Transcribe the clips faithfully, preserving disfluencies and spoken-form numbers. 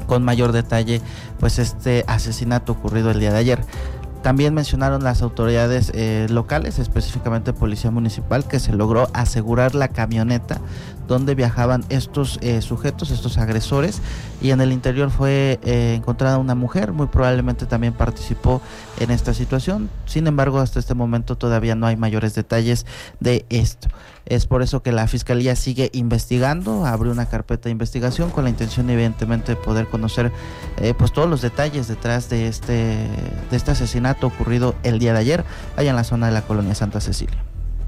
con mayor detalle pues este asesinato ocurrido el día de ayer. También mencionaron las autoridades eh, locales, específicamente Policía Municipal, que se logró asegurar la camioneta donde viajaban estos eh, sujetos, estos agresores, y en el interior fue eh, encontrada una mujer, muy probablemente también participó en esta situación. Sin embargo, hasta este momento todavía no hay mayores detalles de esto. Es por eso que la Fiscalía sigue investigando, abrió una carpeta de investigación con la intención evidentemente de poder conocer eh, pues todos los detalles detrás de este, de este asesinato ocurrido el día de ayer allá en la zona de la colonia Santa Cecilia.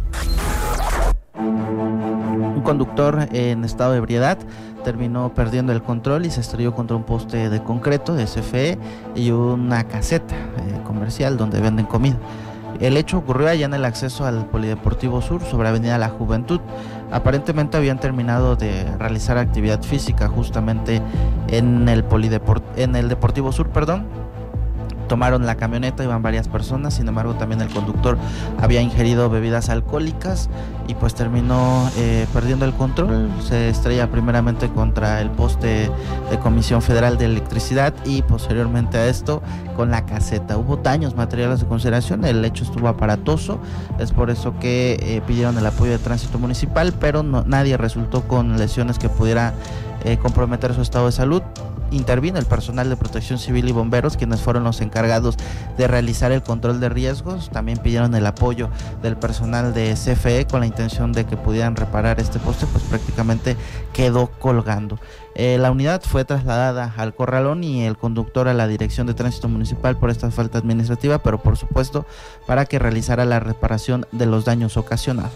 Un conductor en estado de ebriedad terminó perdiendo el control y se estrelló contra un poste de concreto de C F E y una caseta eh, comercial donde venden comida. El hecho ocurrió allá en el acceso al Polideportivo Sur sobre Avenida La Juventud. Aparentemente habían terminado de realizar actividad física justamente en el Polideport- en el Deportivo Sur, perdón. Tomaron la camioneta, iban varias personas, sin embargo también el conductor había ingerido bebidas alcohólicas y pues terminó eh, perdiendo el control, se estrella primeramente contra el poste de Comisión Federal de Electricidad y posteriormente a esto con la caseta. Hubo daños materiales de consideración, el hecho estuvo aparatoso, es por eso que eh, pidieron el apoyo de tránsito municipal, pero no, nadie resultó con lesiones que pudiera eh, comprometer su estado de salud. Intervino el personal de Protección Civil y bomberos, quienes fueron los encargados de realizar el control de riesgos. También pidieron el apoyo del personal de C F E con la intención de que pudieran reparar este poste, pues prácticamente quedó colgando. Eh, la unidad fue trasladada al corralón y el conductor a la Dirección de Tránsito Municipal por esta falta administrativa, pero por supuesto para que realizara la reparación de los daños ocasionados.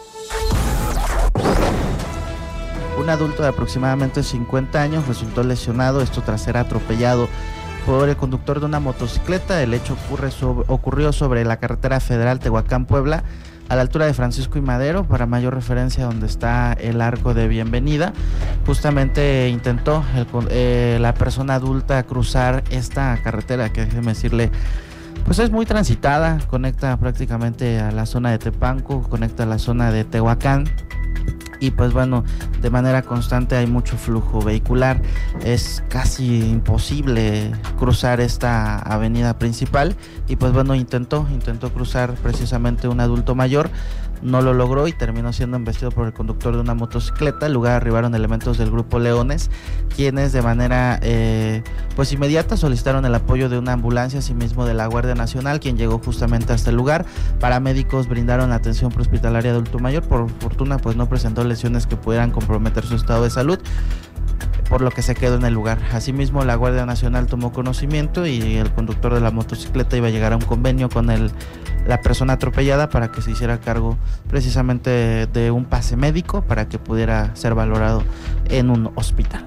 Un adulto de aproximadamente cincuenta años resultó lesionado, esto tras ser atropellado por el conductor de una motocicleta. El hecho ocurre sobre, ocurrió sobre la carretera federal Tehuacán-Puebla, a la altura de Francisco y Madero. Para mayor referencia, donde está el arco de bienvenida, justamente intentó el, eh, la persona adulta cruzar esta carretera que, déjeme decirle, pues es muy transitada, conecta prácticamente a la zona de Tepanco, conecta a la zona de Tehuacán. Y pues bueno, de manera constante hay mucho flujo vehicular, es casi imposible cruzar esta avenida principal y pues bueno, intentó, intentó cruzar precisamente un adulto mayor, no lo logró y terminó siendo embestido por el conductor de una motocicleta. Al lugar arribaron elementos del Grupo Leones, quienes de manera eh, pues inmediata solicitaron el apoyo de una ambulancia, asimismo de la Guardia Nacional, quien llegó justamente hasta el lugar. Paramédicos brindaron atención prehospitalaria de adulto mayor, por fortuna pues no presentó lesiones que pudieran comprometer su estado de salud, por lo que se quedó en el lugar. Asimismo, la Guardia Nacional tomó conocimiento y el conductor de la motocicleta iba a llegar a un convenio con el, la persona atropellada para que se hiciera cargo precisamente de, de un pase médico para que pudiera ser valorado en un hospital.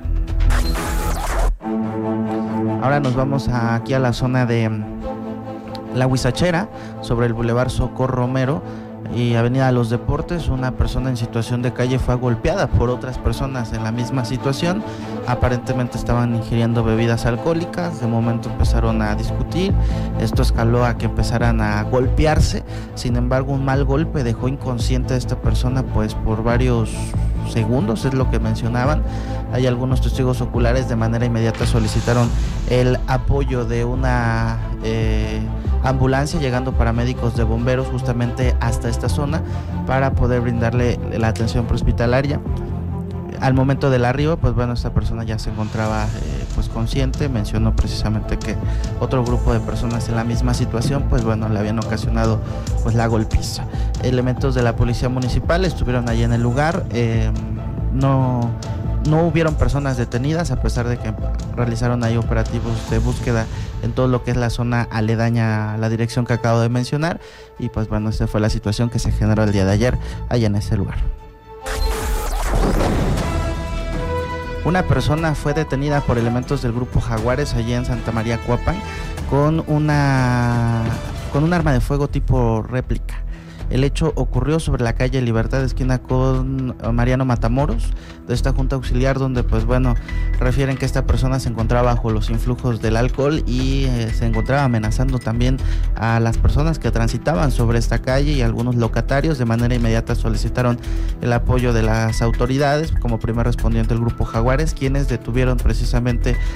Ahora nos vamos a, aquí a la zona de La Huizachera, sobre el Boulevard Socorro Romero y Avenida Los Deportes. Una persona en situación de calle fue golpeada por otras personas en la misma situación. Aparentemente estaban ingiriendo bebidas alcohólicas, de momento empezaron a discutir, esto escaló a que empezaran a golpearse. Sin embargo, un mal golpe dejó inconsciente a esta persona pues por varios segundos, es lo que mencionaban. Hay algunos testigos oculares, de manera inmediata solicitaron el apoyo de una eh, ambulancia, llegando paramédicos de bomberos justamente hasta esta zona para poder brindarle la atención prehospitalaria. Al momento del arribo, pues bueno, esta persona ya se encontraba eh, pues consciente. Mencionó precisamente que otro grupo de personas en la misma situación, pues bueno, le habían ocasionado pues la golpiza. Elementos de la Policía Municipal estuvieron allí en el lugar. Eh, no, no hubieron personas detenidas, a pesar de que realizaron ahí operativos de búsqueda en todo lo que es la zona aledaña a la dirección que acabo de mencionar. Y pues bueno, esta fue la situación que se generó el día de ayer allá en ese lugar. Una persona fue detenida por elementos del Grupo Jaguares allí en Santa María Cuapan con una con un arma de fuego tipo réplica. El hecho ocurrió sobre la calle Libertad, esquina con Mariano Matamoros, de esta junta auxiliar, donde pues bueno, refieren que esta persona se encontraba bajo los influjos del alcohol y eh, se encontraba amenazando también a las personas que transitaban sobre esta calle, y algunos locatarios de manera inmediata solicitaron el apoyo de las autoridades, como primer respondiente el Grupo Jaguares, quienes detuvieron precisamente